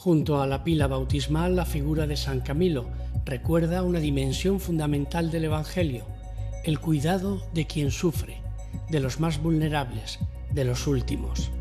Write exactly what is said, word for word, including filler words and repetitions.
Junto a la pila bautismal, la figura de San Camilo recuerda una dimensión fundamental del Evangelio: el cuidado de quien sufre, de los más vulnerables, de los últimos.